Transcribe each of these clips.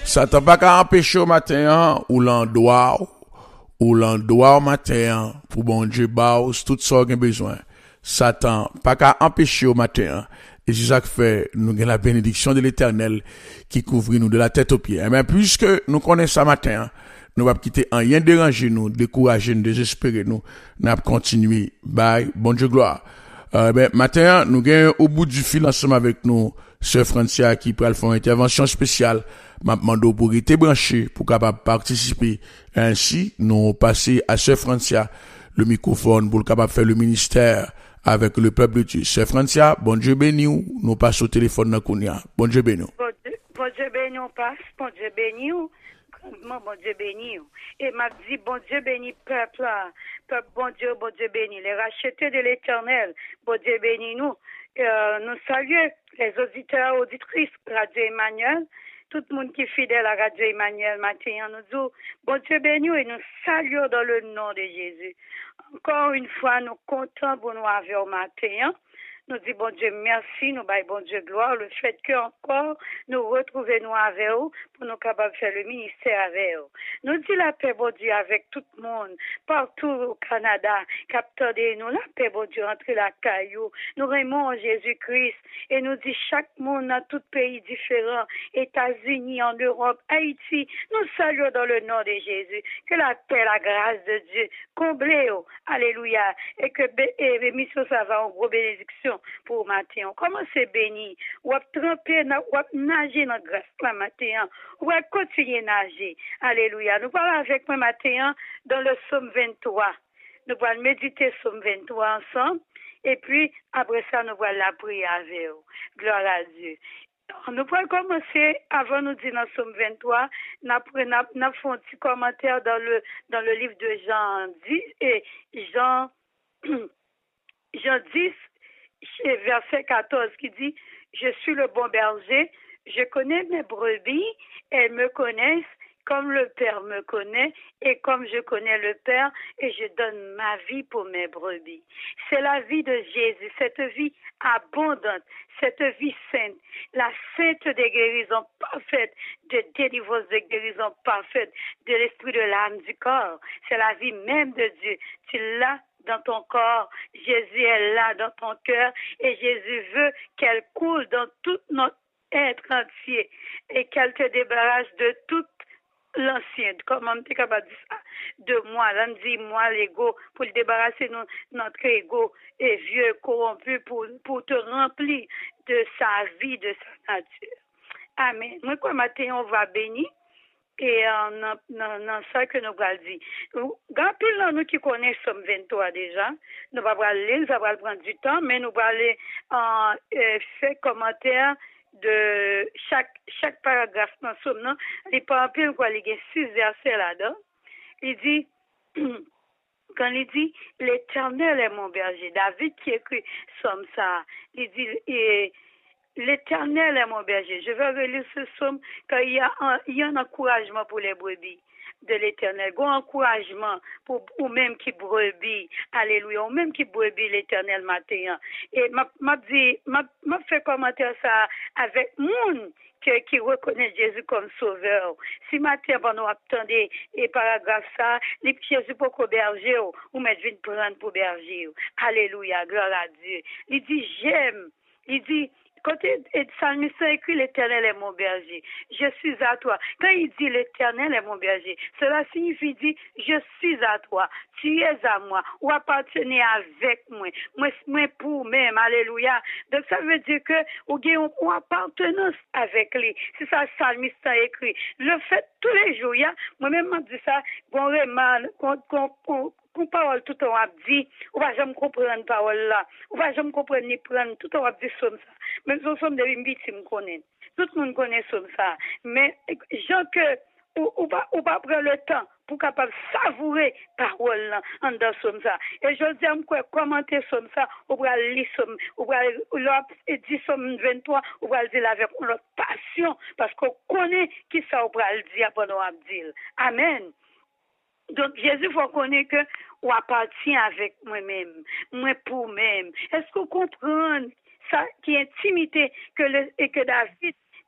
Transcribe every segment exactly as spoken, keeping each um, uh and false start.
Ça t'a pas qu'à empêcher au matin, ou l'endroit, ou l'endroit au matin, pour bon Dieu, baus, tout ça qu'on a besoin. Satan, pas qu'à empêcher au matin. Et c'est ça que fait, nous avons la bénédiction de l'éternel qui couvre nous de la tête aux pieds. Mais puisque nous connaissons ça matin, nous ne va pas quitter en rien déranger nous, décourager nous, désespérer nous. Nous allons continuer. Bye. Bon Dieu gloire. Euh, ben, matin, nous gagnons au bout du fil ensemble avec nous, Sœur Francia qui peut faire une intervention spéciale. M'a demandé pour être branché, pour capable participer. Ainsi, nous passer à Sœur Francia le microphone pour capable faire le ministère avec le peuple de Dieu. Sœur Francia, bon Dieu béni ou, nous passons au téléphone dans Kounia. Bon Dieu béni. Bon Dieu, bon Dieu béni, on passe, bon Dieu béni ou, grandement bon Dieu béni ou. Et m'a dit, bon Dieu béni, peuple, peuple, bon Dieu, bon Dieu béni, les rachetés de l'éternel, bon Dieu béni nous. Euh, nous saluons les auditeurs, auditrices, Radio Emmanuel, tout le monde qui est fidèle à Radio Emmanuel matin, nous disons, bon Dieu béni et nous saluons dans le nom de Jésus. Encore une fois, nous comptons pour nous avoir au matin. Nous disons, bon Dieu, merci, nous baillons bon Dieu gloire, le fait que encore nous retrouvons nous avec vous pour nous capables de faire le ministère avec vous. Nous disons la paix, bon Dieu, avec tout le monde, partout au Canada, captez nous la paix, bon Dieu, entre la caillou. Nous aimons Jésus-Christ et nous disons chaque monde dans tout pays différent, États-Unis, en Europe, Haïti, nous saluons dans le nom de Jésus. Que la paix, la grâce de Dieu comble, alléluia, et que et, mission ça va en gros bénédiction pour matin. Comment c'est béni? Ou à tremper, ou à nager dans la grâce la matin. Ou à continuer à nager. Alléluia. Nous parlons avec moi matin dans le psaume vingt-trois. Nous allons méditer psaume vingt-trois ensemble. Et puis, après ça, nous allons la prière avec vous. Gloire à Dieu. Nous pourrons commencer, avant nous dire dans le psaume vingt-trois, nous avons fait un petit commentaire dans le, dans le livre de Jean dix, et Jean, Jean dix, verset quatorze, qui dit, je suis le bon berger, je connais mes brebis, elles me connaissent comme le Père me connaît et comme je connais le Père et je donne ma vie pour mes brebis. C'est la vie de Jésus, cette vie abondante, cette vie sainte, la sainte des guérisons parfaite, de délivrance de guérison parfaite, de l'esprit de l'âme du corps. C'est la vie même de Dieu. Tu l'as dans ton corps, Jésus est là dans ton cœur et Jésus veut qu'elle coule dans tout notre être entier et qu'elle te débarrasse de toute l'ancien, comment tu es capable de dire ça, de moi, là, dit moi, l'ego, pour le débarrasser de notre ego et vieux corrompu pour, pour te remplir de sa vie, de sa nature. Amen. Moi, quoi, matin, on va bénir. Et dans ça que nous allons dire. Grand pile nous qui connaissons Somme vingt-trois déjà, nous allons lire, ça va prendre du temps, mais nous allons aller en euh, faire commentaire de chaque chaque paragraphe dans Somme. Non, il pas un peu quoi, il y a six versets là-dedans. Il dit quand il dit l'Éternel est mon berger, David qui écrit Somme ça, il dit et l'Éternel est mon berger. Je vais relire ce psaume car il y a un, il y a un encouragement pour les brebis de l'Éternel. Un encouragement pour ou même qui brebis. Alléluia. Ou même qui brebis l'Éternel matin. Et m'a m'a dit m'a m'a fait commenter ça avec moun qui, qui reconnaît Jésus comme sauveur. Si matin bon nous attendez et paragraphe ça, les Jésus pour qu'au berger ou mettre vite prendre pour berger. Alléluia. Gloire à Dieu. Il dit j'aime. Il dit quand le psalmiste écrit l'Éternel est mon berger, je suis à toi. Quand il dit l'Éternel est mon berger, cela signifie dit je suis à toi, tu es à moi, ou appartenez avec moi, moi, moi pour même, alléluia. Donc ça veut dire que ou avez une appartenance avec lui. C'est ça le psalmiste a écrit. Le fait tous les jours, moi-même je dis ça, qu'on remarque, qu'on qu'on pour parole tout on a dit, ou va jamais comprendre parole là, ou va jamais comprendre ni prendre tout on a dit somme ça. Même si sommes des victimes connaît. Tout le monde connaît somme ça. Mais gens que ou, ou pas ou pas prendre le temps pour capable savourer parole là en dans somme ça. Et je dis à quoi commenter somme ça, ou va lire somme, ou va et dit somme vingt-trois, ou va dire avec notre passion parce qu'on connaît qui ça ou va dire pendant Abdil. Amen. Donc, Jésus faut connaître que ou appartient avec moi-même, moi pour même. Est-ce que vous comprenez ça qui est intimité que le, et que David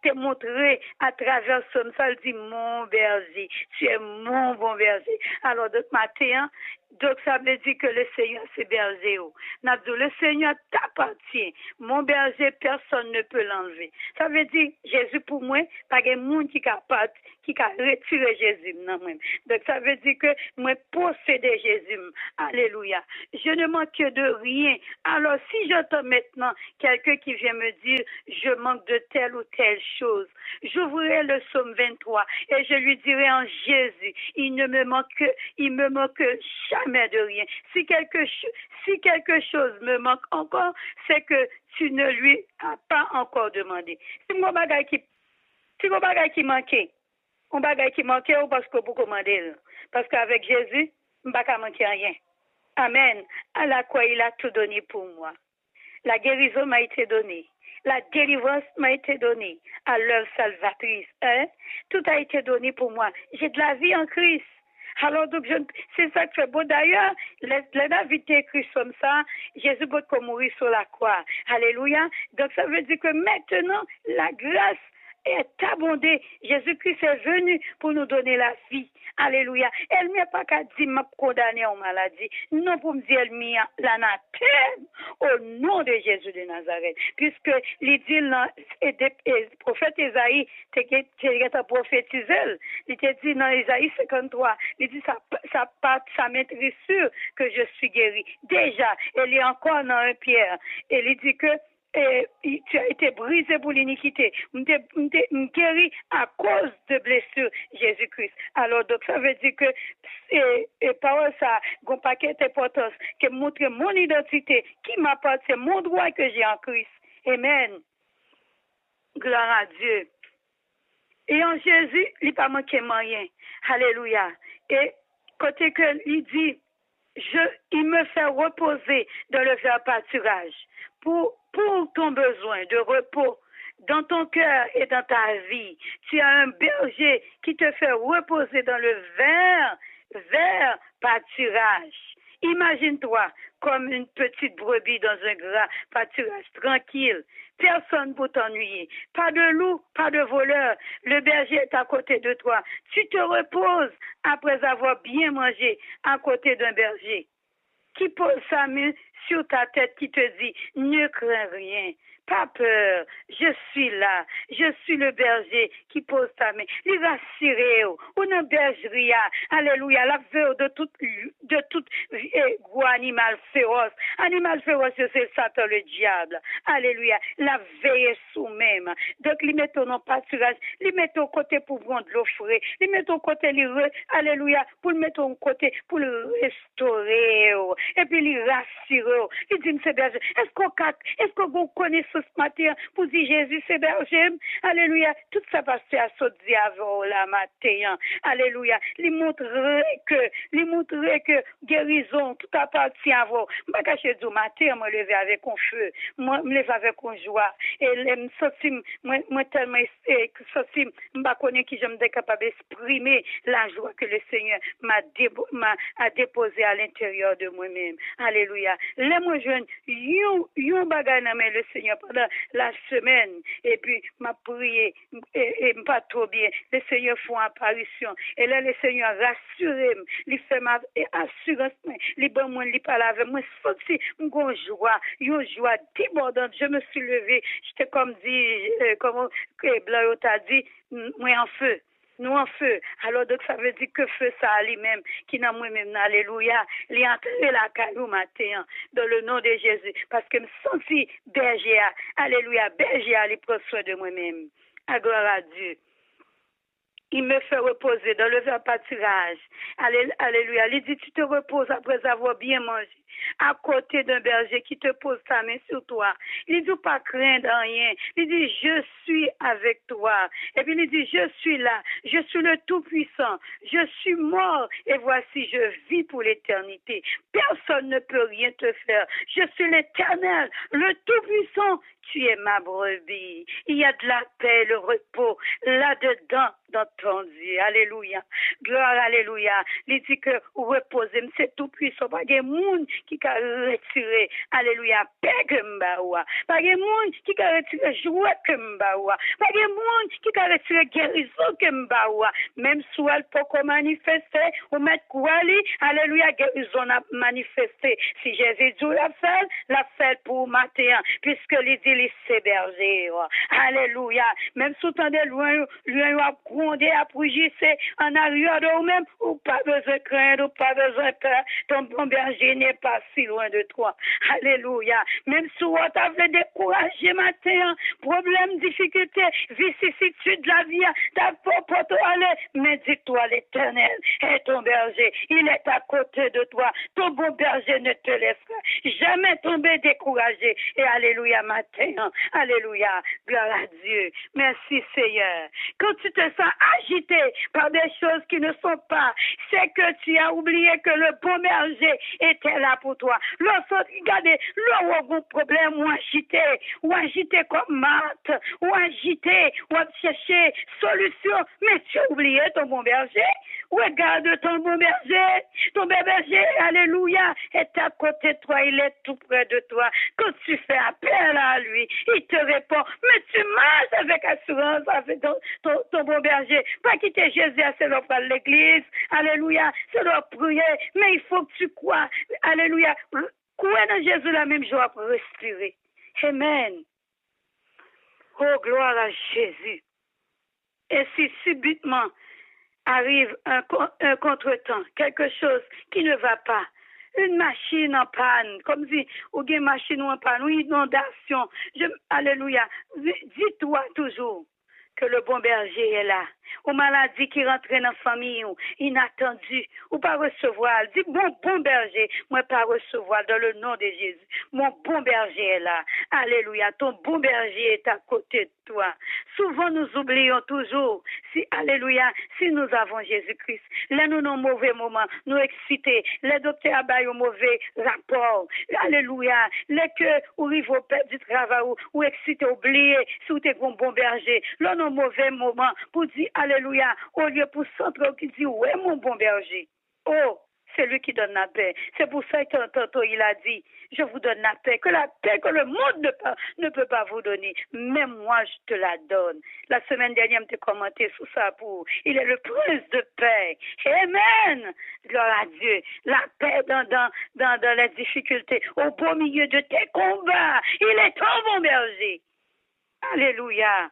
te montré à travers ce ça, il dit, mon berger, tu es mon bon berger. Alors, donc, matin, donc, ça veut dire que le Seigneur, c'est berger. Le Seigneur t'appartient. Mon berger, personne ne peut l'enlever. Ça veut dire, Jésus pour moi, pas de monde qui capable, qui a retiré Jésus. Non, même. Donc, ça veut dire que moi, posséder Jésus. Alléluia. Je ne manque de rien. Alors, si j'entends maintenant quelqu'un qui vient me dire, je manque de telle ou telle chose, j'ouvrirai le psaume vingt-trois et je lui dirai en Jésus, il ne me manque, il me manque jamais de rien. Si quelque, si quelque chose me manque encore, c'est que tu ne lui as pas encore demandé. Si mon bagage qui, si mon bagage qui manquait, mon bagage qui manquait, ou parce que vous commandez, parce qu'avec Jésus, je ne vais pas manquer rien. Amen. À la croix, il a tout donné pour moi. La guérison m'a été donnée. La délivrance m'a été donnée à l'œuvre salvatrice. Hein? Tout a été donné pour moi. J'ai de la vie en Christ. Alors, donc, je, c'est ça que fait beau. D'ailleurs, les David écrit comme ça, Jésus va mourir sur la croix. Alléluia. Donc, ça veut dire que maintenant, la grâce est abondée. Jésus-Christ est venu pour nous donner la vie. Alléluia. Elle ne m'a pas qu'à dire m'a condamné en maladie. Non, pour me dire, elle m'a l'anathème au nom de Jésus de Nazareth. Puisque il dit, le prophète Isaïe, tu as prophétisé. Il t'a dit dans Isaïe cinquante-trois, il dit, ça, ça, ça maîtrise sûr que je suis guéri. Déjà, elle est encore dans un Pierre. Et il dit que et tu as été brisé pour l'iniquité. Guéri à cause de blessures Jésus-Christ. Alors, donc, ça veut dire que, et, et par ça, un paquet d'importance, qui montre mon identité, qui m'appartient, mon droit que j'ai en Christ. Amen. Gloire à Dieu. Et en Jésus, il n'a pas manqué rien. Alléluia. Et côté que il dit, je, il me fait reposer dans le vert pâturage pour, pour ton besoin de repos dans ton cœur et dans ta vie. Tu as un berger qui te fait reposer dans le vert, vert pâturage. Imagine-toi comme une petite brebis dans un grand pâturage tranquille. Personne pour t'ennuyer. Pas de loup, pas de voleur. Le berger est à côté de toi. Tu te reposes après avoir bien mangé à côté d'un berger qui pose sa main sur ta tête, qui te dit, ne crains rien. Pas peur, je suis là, je suis le berger qui pose ta main. Il rassure, ou une bergerie, alléluia, la veille de tout, de tout eh, gros animal féroce. Animal féroce, c'est Satan, le diable. Alléluia, la veille sous même. Donc, il met ton pâturage, il met au côté pour prendre l'eau frais, il met au côté, alléluia, pour le mettre au côté, pour le restaurer. Et puis, il rassure. Il dit, c'est berger, est-ce qu'on est-ce que vous connaissez ce matin pour dire Jésus c'est berger? Alléluia. Tout ça passe à ce diable la matin. Alléluia. Il montrerait que, il montrerait que guérison, tout appartient à vous. Je cache du matin, me lever avec un feu, moi me lever avec une joie. Et me sorti, moi, moi tellement sorti, je ne connais qui je me capable d'exprimer la joie que le Seigneur m'a m'a a déposé à l'intérieur de moi-même. Alléluia. Les moi jeune, yon yon bagay nan men le Seigneur pendant la semaine et puis m'a prié et, et pas trop bien. Le Seigneur font apparition et là le Seigneur rassure, il fait ma assurance, il bon moi il parle avec moi sorti mon joie, une joie débordante. Je me suis levée, j'étais comme dit euh, comme que Blanc t'a dit, moi en feu. Nous en feu. Alors, donc, ça veut dire que feu, ça lui-même, qui n'a moi-même, alléluia, il est entré la caillou matin, dans le nom de Jésus, parce que me senti berger, alléluia, berger, il prend soin de moi-même. À gloire à Dieu. Il me fait reposer dans le vert pâturage. Alléluia. Il dit, tu te reposes après avoir bien mangé, à côté d'un berger qui te pose sa main sur toi. Il dit, pas craindre rien. Il dit, je suis avec toi. Et puis il dit, je suis là. Je suis le Tout-Puissant. Je suis mort et voici, je vis pour l'éternité. Personne ne peut rien te faire. Je suis l'Éternel, le Tout-Puissant. Tu es ma brebis. Il y a de la paix, le repos là-dedans dans ton Dieu. Alléluia. Gloire, alléluia. Il dit que reposez, c'est tout puissant. Pas de monde qui a retiré, alléluia, paix que m'baoua. Pas de monde qui a retiré joie que m'baoua. Pas de monde qui a retiré guérison que m'baoua. Même si elle peut manifester, ou mettre quoi, alléluia, guérison a manifesté. Si Jésus dit la fait, la fait pour matin, puisque il dit les séberger. Alléluia. Même sous temps de loin, loin a grondé, a prougissé, en arrière de vous-même, ou pas besoin de craindre, ou pas besoin de peur. Ton bon berger n'est pas si loin de toi. Alléluia. Même si vous t'avez découragé matin, problème, difficulté, vicissitude de la vie, t'as pas pour toi aller, mais dis-toi l'Éternel est ton berger. Il est à côté de toi. Ton bon berger ne te laissera jamais tomber découragé. Et alléluia matin. Alléluia. Gloire à Dieu. Merci Seigneur. Quand tu te sens agité par des choses qui ne sont pas, c'est que tu as oublié que le bon berger était là pour toi. Lorsque regardez, là où un problème, ou agité, ou agité comme Marthe, ou agité, ou chercher solution, mais tu as oublié ton bon berger. Regarde ton bon berger, ton bon berger, alléluia, est à côté de toi, il est tout près de toi. Quand tu fais appel à lui, il te répond, mais tu marches avec assurance avec ton, ton, ton bon berger. Pas quitter Jésus, c'est leur faire l'église, alléluia, c'est leur prier, mais il faut que tu crois, alléluia, crois dans Jésus la même joie pour respirer. Amen. Oh, gloire à Jésus. Et si subitement arrive un, un contretemps, quelque chose qui ne va pas, une machine en panne, comme si, ou une machine en panne, ou une inondation, je, alléluia, dis-toi toujours que le bon berger est là. Ou maladie qui rentre dans la famille, ou inattendu, ou pas recevoir. Dis, bon, bon berger, moi pas recevoir dans le nom de Jésus. Mon bon berger est là. Alléluia, ton bon berger est à côté de toi. Souvent nous oublions toujours, si, alléluia, si nous avons Jésus-Christ. Là, nous, nos mauvais moments, nous excités. Les docteurs abaillent au mauvais rapport. Alléluia, les que, ou rive au père du travail, ou, ou excités, oubliés, si vous êtes un bon berger. Là, nos mauvais moments, pour dire, alléluia, au lieu pour centre qui dit, ouais, mon bon berger. Oh, c'est lui qui donne la paix. C'est pour ça que tantôt il a dit, je vous donne la paix, que la paix que le monde ne peut, ne peut pas vous donner. Même moi, je te la donne. La semaine dernière, je t'ai commenté sur ça pour, il est le prince de paix. Amen. Gloire à Dieu. La paix dans, dans, dans, dans les difficultés, au beau milieu de tes combats. Il est ton bon berger. Alléluia.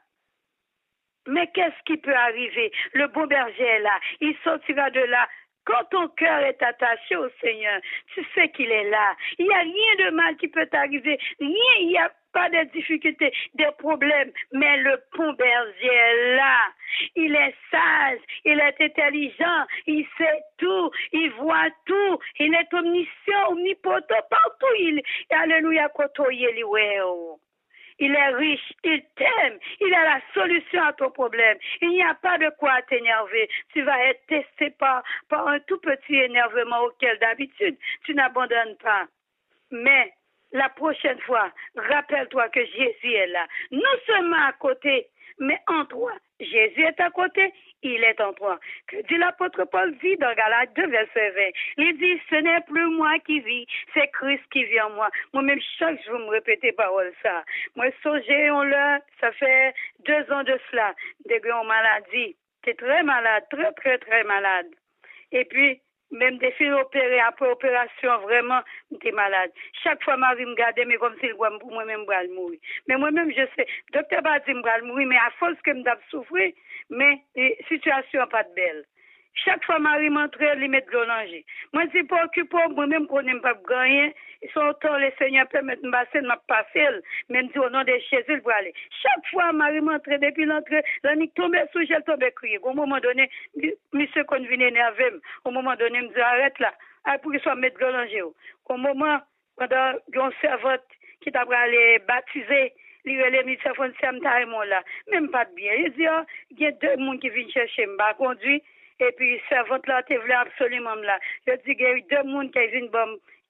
Mais qu'est-ce qui peut arriver? Le bon berger est là. Il sortira de là. Quand ton cœur est attaché au Seigneur, tu sais qu'il est là. Il n'y a rien de mal qui peut t'arriver. Rien, il n'y a pas de difficultés, de problèmes. Mais le bon berger est là. Il est sage, il est intelligent, il sait tout, il voit tout. Il est omniscient, omnipotent, partout. Il, alléluia, kotoye li weo. Il est riche, il t'aime, il a la solution à ton problème. Il n'y a pas de quoi t'énerver. Tu vas être testé par, par un tout petit énervement auquel d'habitude tu n'abandonnes pas. Mais la prochaine fois, rappelle-toi que Jésus est là. Non seulement à côté, mais en toi. Jésus est à côté, il est en toi. Que dit l'apôtre Paul dit dans Galates deux, verset vingt. Il dit, ce n'est plus moi qui vis, c'est Christ qui vit en moi. Moi-même, chaque jour, je me répéter parole ça. Moi, songez, on l'a, ça fait deux ans de cela, des grands maladies. T'es très malade, très, très, très malade. Et puis, même des filles opérées, après opération, vraiment, j'étais malade. Chaque fois, Marie me gardait, mais comme si moi-même, je vais mourir. Mais moi-même, je sais, docteur va dire que je vais mourir, mais à force que je vais souffrir, mais la situation n'est pas de belle. Chaque fois, Marie m'entrait, elle met de l'eau dans l'eau. Moi, je suis pas occupé, moi-même, je ne pas gagner. Ils sont autant, les seigneurs permettent de me passer, de me passer, même si au nom de Jésus, pour aller. Chaque fois, Marie m'entrait, depuis l'entrée, l'année tombait sous, elle tombait crier. Au moment donné, monsieur qu'on vient énerver, au moment donné, me dit, arrête là, pour qu'il soit mettre de l'eau dans l'eau. Au moment, pendant qu'on servante qui t'a aller baptiser, il relève mis sa fond là, même pas de bien. Il dit, il y a deux personnes qui viennent chercher, m'a conduit. Et puis, servante là, tu voulais absolument là. Je dis qu'il y a eu deux personnes qui viennent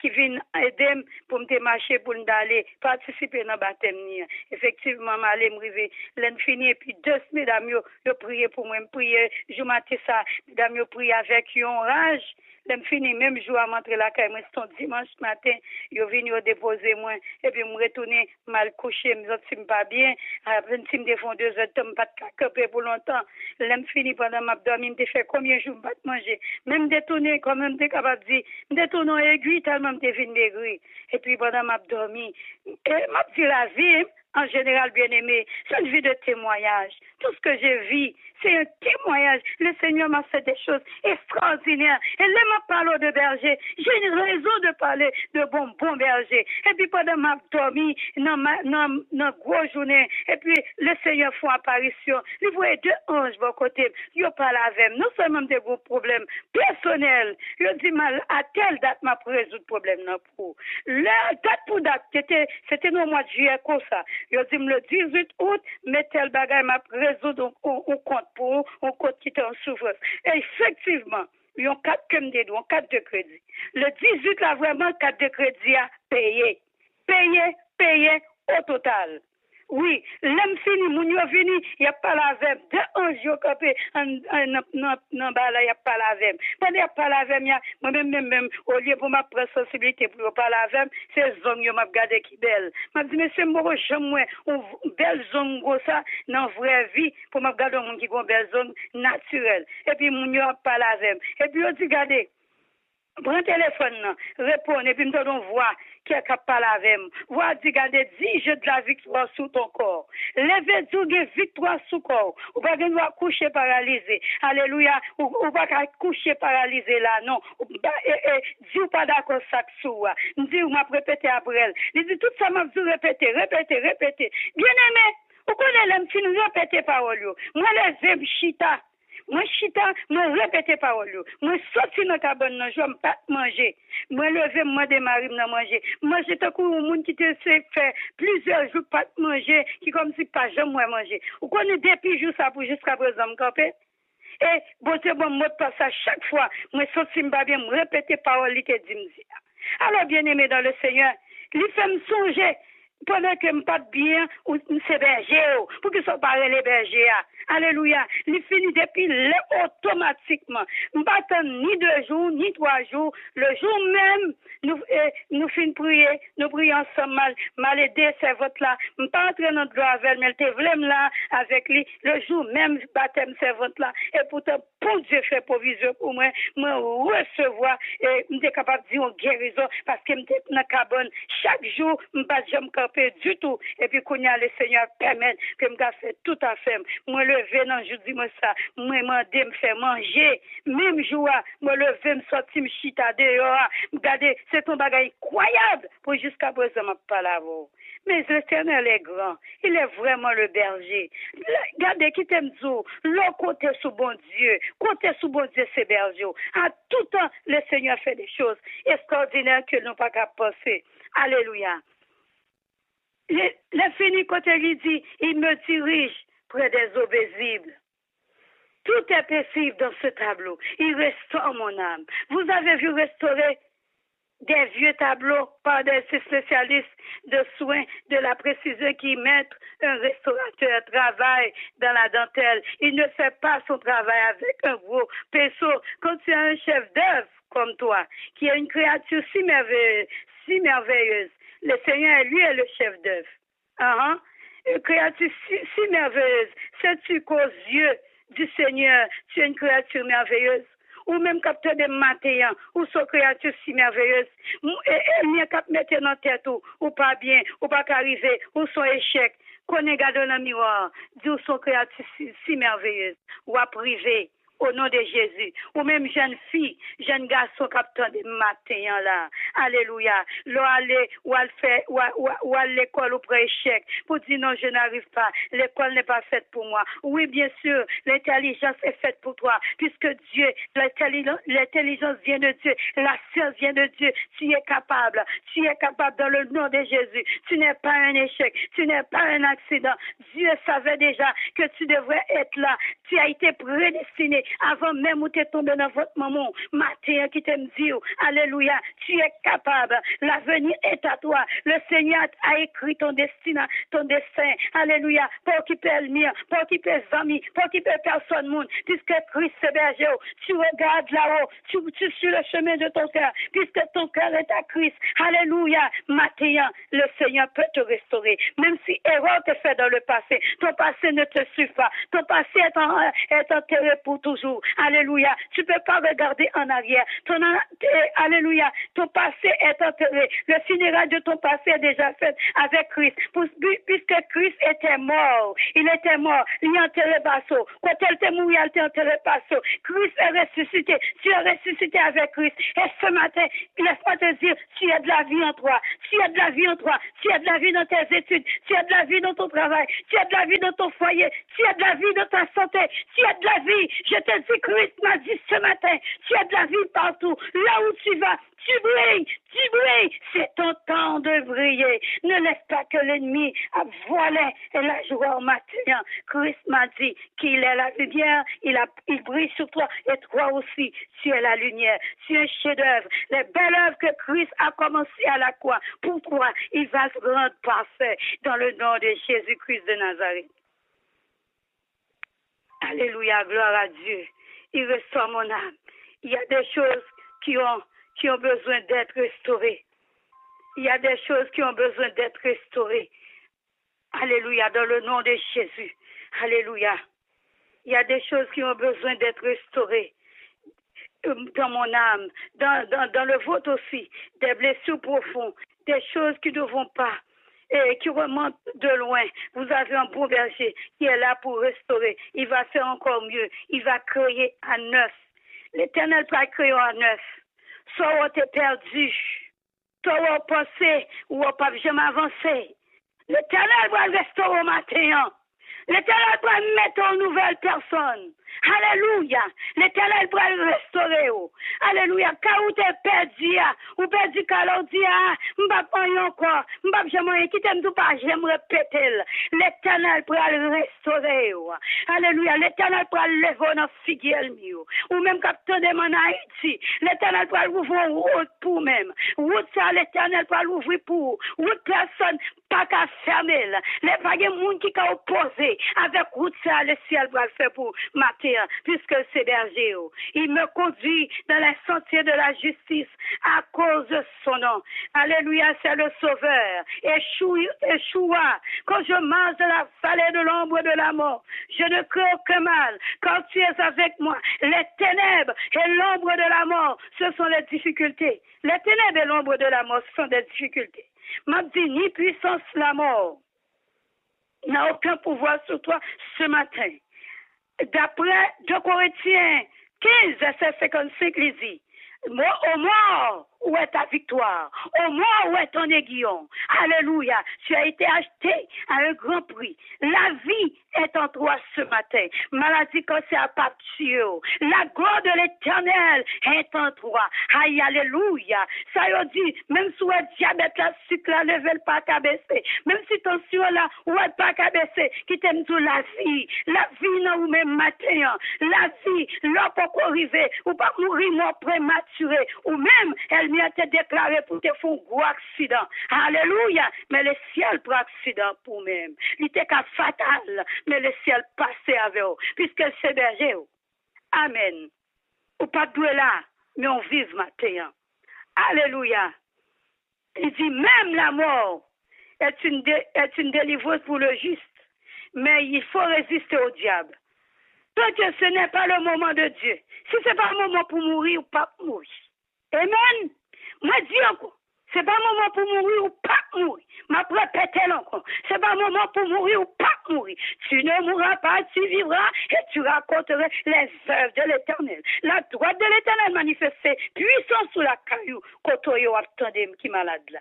qui viennent aider pour me marcher, pour d'aller participer dans le baptême. Effectivement, je suis arrivé, l'an fini, et puis deux mesdames, je prié pour moi, je prié, je m'attends ça, mesdames, je prié avec un rage. Je fini même jour à m'entrer la caille, moi c'est un dimanche matin, je viens déposer moi et puis me retourner mal couché, me sens pas bien, après si me défend deux heures, je pas de camper pour longtemps. Je fini pendant m'a dormi, me fait combien de jours pas manger, même détourner quand même t'es capable de dire, me détourner aiguille tellement me vinn maigri et puis pendant m'a dormi et m'a dit la vie en général, bien-aimé, c'est une vie de témoignage. Tout ce que j'ai vu, c'est un témoignage. Le Seigneur m'a fait des choses extraordinaires. Et là, m'a parlé de berger. J'ai une raison de parler de bon, bon berger. Et puis, pendant ma dormi, dans ma, dans, dans grosse journée, et puis, le Seigneur fait apparition. Il voyait deux anges de côté. Il parle avec moi. Non seulement des gros problèmes personnels. Il dit mal, à telle date, m'a résoudre le problème. Non, pour. La date pour date, c'était, c'était au mois de juillet, comme ça. Je dis le dix-huit août, mais tel bagage m'a résoudre on compte pour, on compte qui est en souffrance. Et effectivement, il y a quatre comme des doigts, quatre de crédit. Le dix-huit, là, vraiment, quatre de crédit à payer. Payer, payer au total. Oui, l'homme fini, mon yo vini, il n'y a pas la vem. De un jour, non, bah là, il n'y a pas la vem. Pendant il n'y a pas la vem, moi-même, même, même, au lieu pour ma sensibilité pour pas la vem, c'est zone, yo m'a regardé qui belle. M'a dit, mais c'est moi, j'aime moi, une belle zone, gros ça, dans vraie vie, pour m'a regarder un monde qui a une belle zone naturelle. Et puis, mon yo a pas la vem. Et puis, on dit, regardez, prends le téléphone, réponds, et puis me donne voix qui est capable avec moi. Voix dit, regardez, dis, je de la victoire sous ton corps. Levez du victoire sous corps. Ou pas que coucher paralysé. Alléluia. Ou, ou pas coucher paralysé là, non. Ou pas, et, et, dis ou pas d'accord ça que sous. Dis ou m'a répété après elle. Il dit, tout ça m'a dit répéter, répéter, répéter. Bien aimé, vous connaissez l'homme qui nous répète parole. Moi, les zèbres chita. Moi, chita, moi, répéter parole. Moi, sorti dans la cabane, je ne vais pas manger. Moi, lever, moi, démarrer, je manger. Moi, j'étais un monde qui te fait plusieurs jours pas manger, qui comme si pas jamais manger. Vous connaissez depuis jours ça pour jusqu'à présent, me camper? Et, bon, c'est bon, moi, passe à chaque fois, moi, sorti, je bien, me répéter parole, qui te dit. Alors, bien aimé dans le Seigneur, il fait me songer. Pendant que je ne pas bien, c'est berger, pour que ce soit pas les bergers. Alléluia. Il finit depuis là automatiquement. Je ne pas attendre ni deux jours, ni trois jours. Le jour même, nous, eh, nous finissons prier, nous prions ensemble, mal, mal aider ces votes là. Je ne pas entrer dans le droit avec, mais je voulais là avec lui. Le jour même, je baptême ces votes là. Et pourtant, pour Dieu fait provision pour moi, me recevoir, et je suis capable de dire une guérison, parce que je suis dans la cabane. Chaque jour, je ne pas jamais camper du tout. Et puis, quand le Seigneur permet que je fasse tout à fait. Moi, lever, non, je dis moi ça. Moi, demander, me faire manger. Même jour, moi, lever, me sortir, me chita dehors. Regardez, c'est un bagage incroyable pour jusqu'à présent, je ne pas là. Mais l'Éternel est grand. Il est vraiment le berger. Regardez, qui t'aime tout. L'on côté sous bon Dieu. Côté sous bon Dieu, c'est berger. À tout temps, le Seigneur fait des choses extraordinaires que nous n'avons pas qu'à penser. Alléluia. L'infini côté lui dit, il me dirige près des eaux paisibles. Tout est paisible dans ce tableau. Il restaure mon âme. Vous avez vu restaurer des vieux tableaux par des spécialistes de soins de la précision qui mettent un restaurateur travaille dans la dentelle. Il ne fait pas son travail avec un gros pinceau. Quand tu as un chef d'œuvre comme toi, qui est une créature si merveilleuse, si merveilleuse, le Seigneur, lui, est le chef d'œuvre. Uh-huh. Une créature si, si merveilleuse. Sais-tu qu'aux yeux du Seigneur, tu es une créature merveilleuse? Ou même capteur de matin, ou son créature si merveilleuse. Et il n'y a qu'à mettre dans tête ou, ou pas bien, ou pas qu'arriver, ou son échec. Qu'on est gardé dans le miroir, dit ou son créature si, si merveilleuse, ou à priver. Au nom de Jésus. Ou même jeune fille, jeune garçon capteur de matin là. Alléluia. L'on aller ou à faire ou à, ou à, ou à l'école ou pour échec. Pour dire non, je n'arrive pas. L'école n'est pas faite pour moi. Oui, bien sûr, l'intelligence est faite pour toi. Puisque Dieu, l'intelligence vient de Dieu. La science vient de Dieu. Tu es capable. Tu es capable dans le nom de Jésus. Tu n'es pas un échec. Tu n'es pas un accident. Dieu savait déjà que tu devrais être là. Tu as été prédestiné. avant même où tu es tombé dans votre maman. Matin qui t'aime dire, alléluia, tu es capable. L'avenir est à toi. Le Seigneur a écrit ton destin, ton destin. Alléluia. Pour occuper le mien, pour occuper les amis, pour occuper personne monde. Puisque Christ est berger, tu regardes là-haut, tu, tu suis le chemin de ton cœur. Puisque ton cœur est à Christ. Alléluia. Matin, le Seigneur peut te restaurer. Même si erreur te fait dans le passé, ton passé ne te suit pas. Ton passé est, en, est enterré pour toujours. Alléluia. Tu ne peux pas regarder en arrière. Ton, alléluia. Ton passé est enterré. Le funérail de ton passé est déjà fait avec Christ. Puisque Christ était mort. Il était mort. Il est enterré basso. Quand elle était mort, il était enterré basso. Christ est ressuscité. Tu es ressuscité avec Christ. Et ce matin, laisse-moi te dire, tu as de la vie en toi. Tu as de la vie en toi. Tu as de la vie dans tes études. Tu as de la vie dans ton travail. Tu as de la vie dans ton foyer. Tu as de la vie dans ta santé. Tu as de la vie. Je te dis, Christ m'a dit ce matin, tu as de la vie partout. Là où tu vas, tu brilles, tu brilles. C'est ton temps de briller. Ne laisse pas que l'ennemi voilait la joie au matin. Christ m'a dit qu'il est la lumière. Il, a, il brille sur toi. Et toi aussi, tu es la lumière. Tu es un chef-d'œuvre. Les belles œuvres que Christ a commencé à la croix. Pour toi, il va se rendre parfait dans le nom de Jésus-Christ de Nazareth. Alléluia, gloire à Dieu. Il restaure mon âme. Il y a des choses qui ont, qui ont besoin d'être restaurées. Il y a des choses qui ont besoin d'être restaurées. Alléluia, dans le nom de Jésus. Alléluia. Il y a des choses qui ont besoin d'être restaurées dans mon âme, dans, dans, dans le vôtre aussi. Des blessures profondes, des choses qui ne vont pas et qui remontent de loin. Vous avez un bon berger qui est là pour restaurer. Il va faire encore mieux. Il va créer à neuf. L'Éternel va créer à neuf. Soit on t'est perdu, soit on pensé ou on pas jamais avancé. L'Éternel va restaurer au matin. L'Éternel va mettre en nouvelle personne. Alléluia. L'Éternel va le restaurer. Alléluia. Quand vous êtes perdu, ou perdu quand on dit, m'ba pas encore, m'ba jamais quitter m'dou pas, j'aime répéter. L'Éternel va le restaurer. Alléluia. L'Éternel va le lever dans figuel mieux. Ou même quand tu demandes en Haïti, l'Éternel va l'ouvrir route pour même. Route ça, l'Éternel va l'ouvrir pour. Route personne pas qu'à fermer. Les vagues monde qui ont opposé avec route ça, le ciel va le faire pour matin, puisque c'est berger. Il me conduit dans les sentiers de la justice à cause de son nom. Alléluia, c'est le Sauveur. Échoua, quand je marche dans la vallée de l'ombre de la mort, je ne crains aucun mal, quand tu es avec moi. Les ténèbres et l'ombre de la mort, ce sont les difficultés. Les ténèbres et l'ombre de la mort, ce sont des difficultés. M'a dit, ni puissance la mort n'a aucun pouvoir sur toi ce matin. D'après deux Corinthiens quinze, verset cinquante-cinq, il dit, au mort, où est ta victoire? Au mort, où est ton aiguillon? Alléluia. Tu as été acheté à un grand prix. La vie est en toi ce matin. Maladie, cancer, à pas tuer. La gloire de l'Éternel est en toi. Aïe, alléluia. Ça y a dit, même si le diabète, la sucre, la level pas qu'à baisser. Même si tension là, ou est pas qu'à baisser, qui t'aime tout la vie. La vie, non, ou même matin. La vie, l'on peut arriver, ou pas mourir, mort prématuré. Ou même, elle m'y a été déclarée pour te faire un gros accident. Alléluia. Mais le ciel pour accident pour même. Il était qu'à fatal. Mais le ciel passait avec eux. Puisque c'est berger. Amen. Ou pas de là. Mais on vive matin. Alléluia. Il dit même la mort est une, dé, est une délivreuse pour le juste. Mais il faut résister au diable. Tant que ce n'est pas le moment de Dieu. Si ce n'est pas le moment pour mourir ou pas mourir. Amen. Moi, dis encore, c'est pas un moment pour mourir ou pas mourir. Ma répétez encore, c'est pas un moment pour mourir ou pas mourir. Tu ne mourras pas, tu vivras et tu raconteras les œuvres de l'Éternel. La droite de l'Éternel manifestée, puissance sous la caillou, kotoyo attendez qui malade là.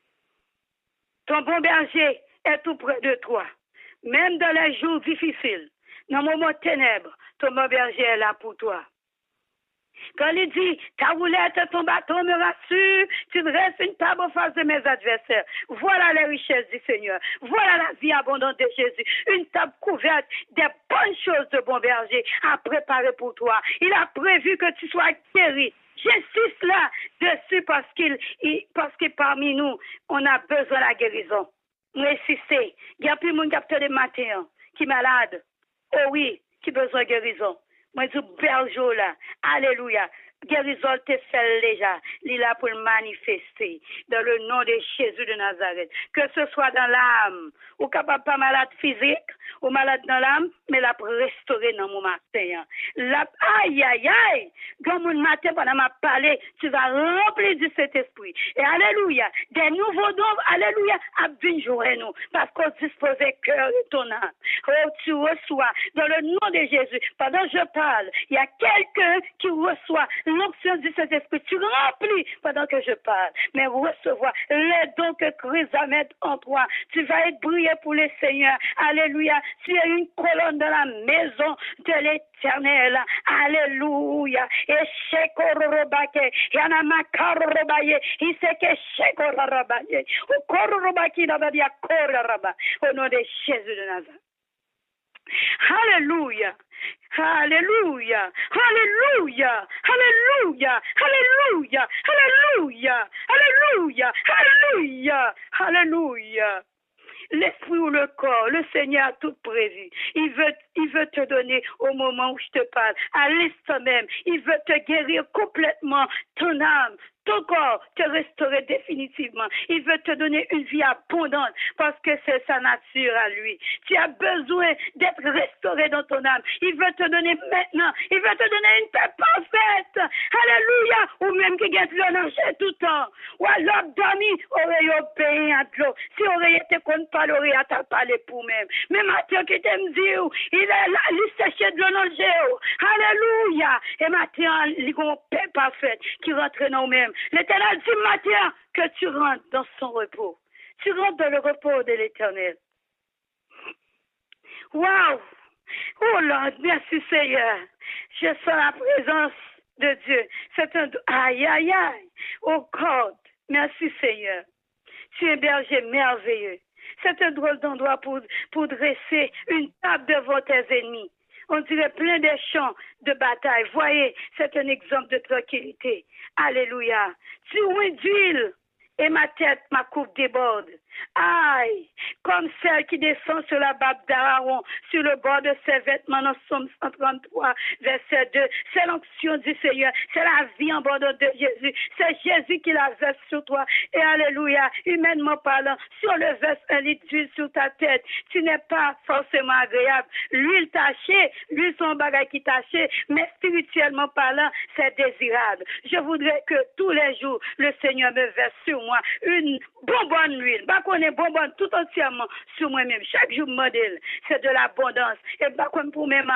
Ton bon berger est tout près de toi, même dans les jours difficiles, dans le moment ténèbres, ton bon berger est là pour toi. Quand il dit, ta roulette, ton bâton me rassure, tu dresses une table en face de mes adversaires. Voilà les richesses du Seigneur. Voilà la vie abondante de Jésus. Une table couverte des bonnes choses de bon berger à préparer pour toi. Il a prévu que tu sois guéri. J'insiste là dessus parce qu'il, il, parce que parmi nous, on a besoin de la guérison. Insistez. Il y a plus de monde qui a matin, qui est malade. Oh oui, qui a besoin de guérison. Moi, je dis, bergeau là. Alléluia. Guérison te fait déjà. Il est là pour le manifester. Dans le nom de Jésus de Nazareth. Que ce soit dans l'âme. Ou capable pas malade physique. Ou malade dans l'âme. Mais là pour restaurer dans mon matin. Là, aïe, aïe, aïe. Dans mon matin, pendant ma parler, tu vas remplir du Saint-Esprit. Et alléluia. Des nouveaux dons, alléluia, à venir jouer nous. Parce qu'on dispose cœur de ton âme. Oh, tu reçois. Dans le nom de Jésus. Pendant que je parle, il y a quelqu'un qui reçoit l'onction du Saint-Esprit. Tu remplis pendant que je parle. Mais recevoir les dons que Christ va mettre en toi. Tu vas être brillé pour le Seigneur. Alléluia. Tu es une colonne dans la maison de l'Éternel. Alléluia. Et Shekorobake. Yanamakarorobaye. Il sait que Shekororobaye. Au Kororobaki d'Abadia Kororaba. Au nom de Jésus de Nazareth. Alléluia. Alléluia. Alléluia. Alléluia. Alléluia. Alléluia. Alléluia. Alléluia. Alléluia. L'esprit ou le corps, le Seigneur a tout prévu. Il veut, il veut te donner au moment où je te parle, à l'instant même. Il veut te guérir complètement, ton âme, ton corps, te restaurer définitivement. Il veut te donner une vie abondante parce que c'est sa nature à lui. Tu as besoin d'être restauré dans ton âme. Il veut te donner maintenant, il veut te donner une paix parfaite. Alléluia. Ou même qui gagne le danger tout le temps. Ou alors dormi, aurait obéi à l'eau. Si aurait été contre pas, aurait à parler pour même. Mais Matthieu qui t'aime dire, il est là, il séché de l'eau dans le géo. Alléluia. Et Matthieu, il a une paix parfaite qui rentre dans nous-mêmes. L'Éternel dit, Matthieu, que tu rentres dans son repos. Tu rentres dans le repos de l'Éternel. Waouh! Oh Lord, merci Seigneur. Je sens la présence de Dieu. C'est un... Aïe, aïe, aïe. Oh God, merci Seigneur. Tu es un berger merveilleux. C'est un drôle d'endroit pour, pour dresser une table devant tes ennemis. On dirait plein de champs de bataille. Voyez, c'est un exemple de tranquillité. Alléluia. Tu ouïes d'huile et ma tête, ma coupe déborde. Aïe, comme celle qui descend sur la barbe d'Aaron, sur le bord de ses vêtements, dans Somme cent trente-trois, verset deux. C'est l'onction du Seigneur, c'est la vie en bord de Jésus. C'est Jésus qui la verse sur toi. Et alléluia, humainement parlant, si on le verse un litre d'huile sur ta tête, tu n'es pas forcément agréable. L'huile tachée, l'huile son bagage qui tachée, mais spirituellement parlant, c'est désirable. Je voudrais que tous les jours, le Seigneur me verse sur moi une bonbonne huile. On est bonbonne tout entièrement sur moi-même. Chaque jour, modèle, c'est de l'abondance. Et pas comme pour mes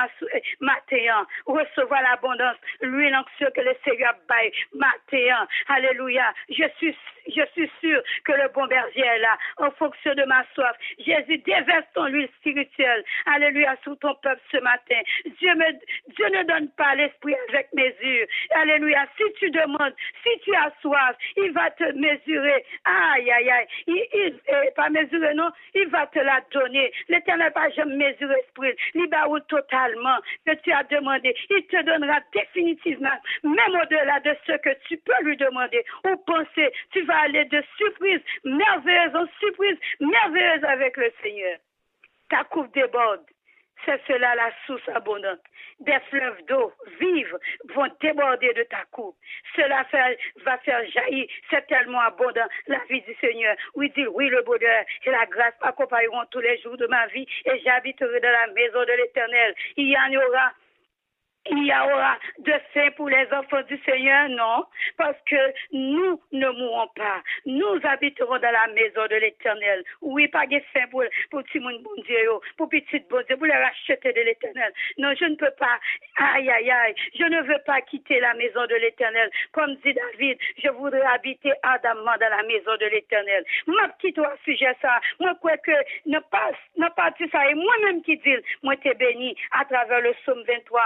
matin, recevoir l'abondance, l'huile anxieuse que le Seigneur baille, matin. Alléluia. Je suis, je suis sûr que le bon berger est là, en fonction de ma soif. Jésus, déverse ton huile spirituelle. Alléluia, sur ton peuple ce matin. Dieu me, Dieu ne donne pas l'esprit avec mesure. Alléluia. Si tu demandes, si tu as soif, il va te mesurer. Aïe, aïe, aïe. Il, il, et pas mesurer, non, il va te la donner. L'Éternel va jamais mesurer l'esprit. Il va totalement que tu as demandé. Il te donnera définitivement, même au-delà de ce que tu peux lui demander ou penser. Tu vas aller de surprise merveilleuse en surprise merveilleuse avec le Seigneur. Ta coupe déborde. C'est cela la source abondante. Des fleuves d'eau vives vont déborder de ta coupe. Cela fait, va faire jaillir, c'est tellement abondant, la vie du Seigneur. Oui, dit, oui, le bonheur et la grâce m'accompagneront tous les jours de ma vie et j'habiterai dans la maison de l'Éternel. Il y en aura Il y aura de faim pour les enfants du Seigneur, non, parce que nous ne mourrons pas. Nous habiterons dans la maison de l'Éternel. Oui, pas de faim pour, pour petit monde bon Dieu, pour petit bon Dieu, pour les racheter de l'Éternel. Non, je ne peux pas, aïe, aïe, aïe, je ne veux pas quitter la maison de l'Éternel. Comme dit David, je voudrais habiter ardemment dans la maison de l'Éternel. Moi, qui toi sujet ça, moi, quoi que, ne pas, ne pas tu ça, et moi-même qui dis, moi, t'es béni à travers le psaume vingt-trois, nous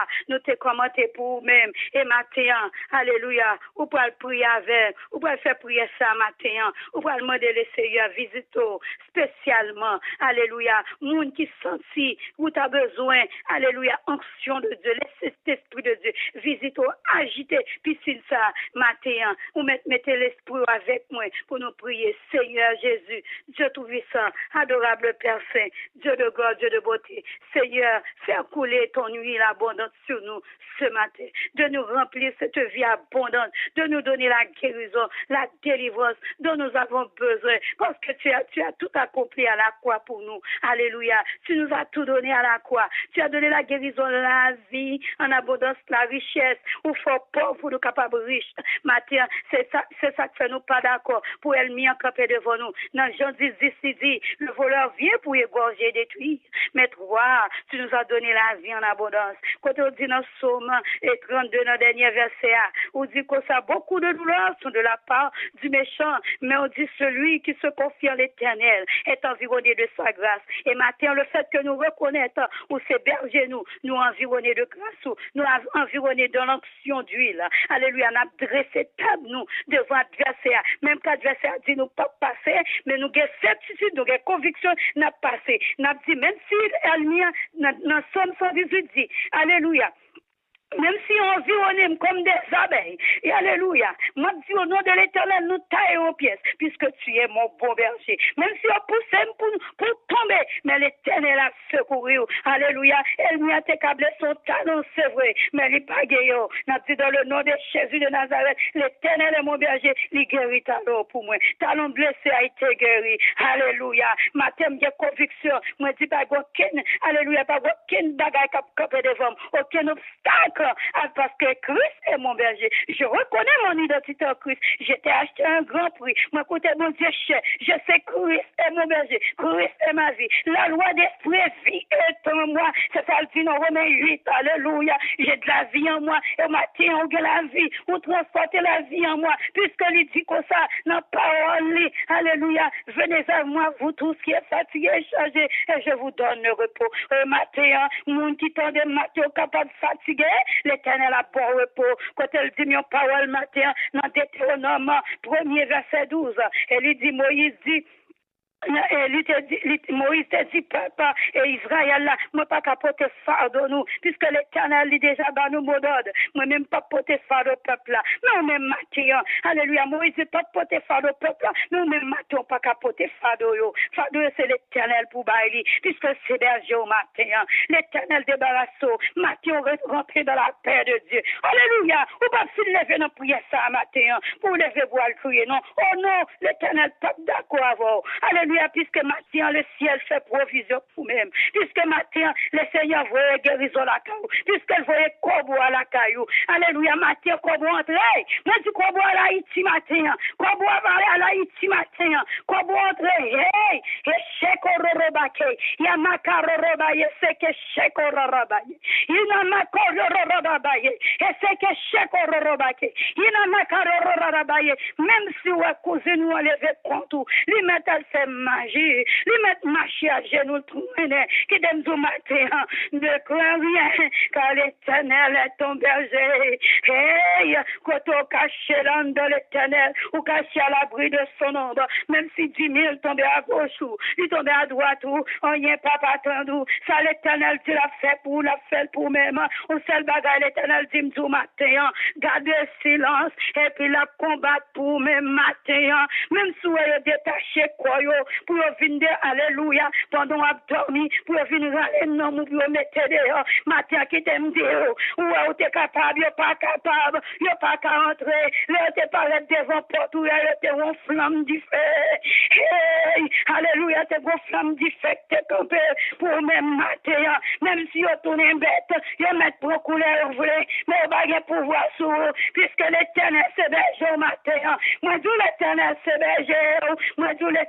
te commenter pour vous-même. Et matin, alléluia, ou pour le prier avec, ou pour faire prier ça matin, ou pour demander le Seigneur visite spécialement, alléluia, monde qui senti, où tu as besoin, alléluia, onction de Dieu, laisse cet esprit de Dieu, visite, agiter, puis c'est ça, matin, ou mettez l'esprit avec moi pour nous prier, Seigneur Jésus, Dieu tout-puissant, adorable Père Saint, Dieu de gloire, Dieu de beauté, Seigneur, faire couler ton huile abondante sur nous ce matin, de nous remplir cette vie abondante, de nous donner la guérison, la délivrance dont nous avons besoin, parce que tu as, tu as tout accompli à la croix pour nous. Alléluia. Tu nous as tout donné à la croix. Tu as donné la guérison, la vie, en abondance, la richesse, ou fort pauvre pour nous capables riches. Matin, c'est ça, c'est ça que fait nous pas d'accord pour elle mis en campé devant nous. Dans Jean dix, dix, il dit, le voleur vient pour égorger et détruire. Mais toi, tu nous as donné la vie en abondance. Quand on dit dans Somme et trente-deux, dans le dernier verset, on dit que ça beaucoup de douleurs sont de la part du méchant, mais on dit celui qui se confie en l'Éternel est environné de sa grâce. Et matin, le fait que nous reconnaissons où c'est berger nous, nous environner de grâce, nous environner de l'onction d'huile. Alléluia, on a dressé table nous devant l'adversaire. Même quand l'adversaire dit nous pas passer, mais nous avons certitude, nous avons conviction, nous avons passé. Nous avons dit, même si elle vient dans Somme cent dix-huit dit, alléluia. Même si on environne comme des abeilles, et alléluia, moi dis au nom de l'Éternel, nous taillons aux pièces, puisque tu es mon bon berger. Même si on pousse pour, pour tomber, mais l'Éternel a secouru, alléluia, elle lui a câblé son talon, c'est vrai, mais il n'est pas guéri. Nous dit dans le nom de Jésus de Nazareth, l'Éternel est mon berger, il guérit talon pour moi. Talon blessé a été guéri, alléluia. Ma thème de conviction, moi dis pas aucun, alléluia, pas aucun bagage capé devant, aucun obstacle. Parce que Christ est mon berger. Je reconnais mon identité en Christ. J'étais acheté un grand prix. Moi, écoutez, mon Dieu cher. Je sais que Christ est mon berger. Christ est ma vie. La loi d'esprit vie est en moi. C'est ça le dit dans Romains huit. Alléluia. J'ai de la vie en moi. Et matin, on a la vie. On transporte la vie en moi. Puisque il dit comme ça, dans parole, alléluia. Venez à moi, vous tous qui êtes fatigués et chargés, et je vous donne le repos. Et matin, mon qui tendait matin, capable de fatiguer. L'Éternel a bon repos. Quand elle dit mon parole matin, dans Deutéronome, premier verset douze, elle dit, Moïse dit, Moïse te dit, papa, et Israël là, moi pas qu'à porter fardeau nous, puisque l'Éternel dit déjà dans nous mot d'ordre, moi même pas porter fardeau au peuple là, mais même matin, alléluia, Moïse pas porter fardeau au peuple là, mais même matin pas qu'à porter fardeau yo, fardeau c'est l'Éternel pour bailler, puisque c'est berger au matin, l'Éternel débarrasse, matin rentrer dans la paix de Dieu, alléluia, ou pas s'il lever dans prière ça matin, pour lever boire le crier, non, oh non, l'Éternel pas d'accord avant, alléluia, puisque matin le ciel fait provision pour même, puisque matin le Seigneur voyait guérison la caillou, puisqu'elle voyait corbeau à la caillou, alléluia, matin corbeau entre, moi dis corbeau à l'Haïti matin, corbeau à l'Haïti matin, corbeau entre, hey, et chekororobaké, yamakarorobaye, c'est que chekororobaye, inamakororobaye, et c'est que chekororobaké, inamakarorobaye, même si ou à cause nous enlever compte, lui mettre fait magie, lui mettre marcher à genoux tourner, qui donne tout matin, ne crains rien, car l'Éternel est ton berger. Hey, quand on cache l'âme de l'Éternel, ou caché à l'abri de son ombre, même si dix mille tombent à gauche ou, ils tombent à droite ou, on n'y est pas attendu, ça l'Éternel tu l'as fait pour, l'a fait pour même, au seul bagage l'Éternel dit tout matin, garde le silence, et puis la combattre pour même matin, même si vous êtes détaché quoi yo, pour venir, alléluia, pendant à dormir, pour venir râler non, pour mettre dehors, matin qui t'aime dire, ou ou t'es capable, ou pas capable, ou pas qu'à entrer, là t'es pas devant porte, ou là t'es en flamme du feu, hey, alléluia, t'es en flamme du feu, t'es campé, pour même matin, même si on tourne bête, on met pour couleur vrai, mais on va pouvoir sur, puisque l'Éternel se berge au matin, moi d'où l'Éternel se berge, moi d'où l'Éternel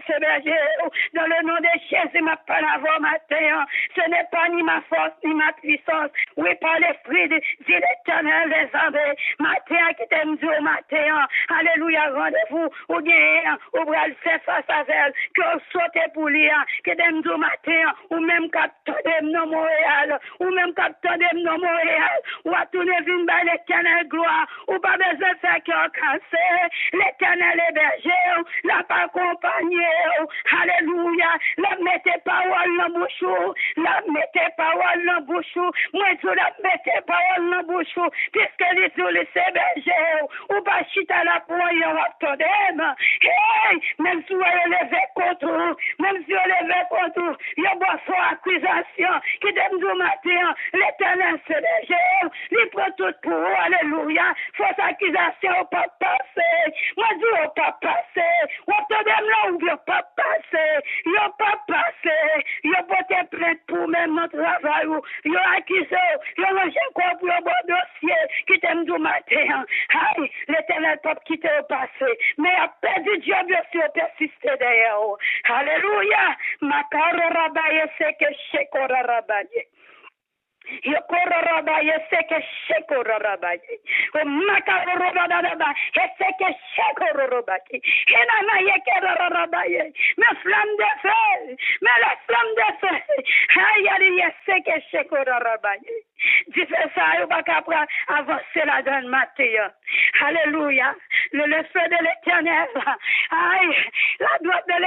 ces bergers. Dans le nom de Jésus, ma parole avant matin. Ce n'est pas ni ma force, ni ma puissance. Oui, par l'esprit, dit l'Éternel des armées. Matin, qui t'aime Dieu, matin. Alléluia, rendez-vous. Ou bien, ou bral faire face à elle. Que saute pour lui. Que t'aime Dieu, matin. Ou même capteur de non Montréal. Ou même capteur de non Montréal. Ou à tourner vine par l'Éternel gloire. Ou pas besoin de faire cœur cassé. L'Éternel est berger. La pas accompagné. Alléluia. La mettez parole dans bouche. La mettez parole dans bouche. Moi, je la mettez parole dans bouche. Puisque les sur les berger. Ou pas chita la poigne en attendant. Hey, même si vous levé contre. Même si vous levé contre. Il y a boisson accusation. Qui t'aime du matin. L'Éternel c'est berger. Il prend tout pour vous. Alléluia. Fausse accusation au pas passer. Moi, je dis au pas passer. Ou attendez là où il pas passer. Il a pas passé. Il a porté plainte pour même notre travail. Il a accusé. Il a rangé quoi pour un bon dossier qui t'aime du matin. Aïe, l'Éternel pas quitté au passé. Mais il a perdu Dieu, bien sûr, persisté derrière. Alléluia. Ma caro rabaye, c'est que chekora rabaye. Yokorarabaye seke shekorarabaye. O makarorobadaba seke shekororobaye. Enana yekerarabaye. Mais flamme de feu, mais la flamme de feu. Aïe seke shekorarabaye. Dis ça, il va pas avancer la donne matin. Alléluia. Le, le feu de l'Éternel. Aïe, la droite de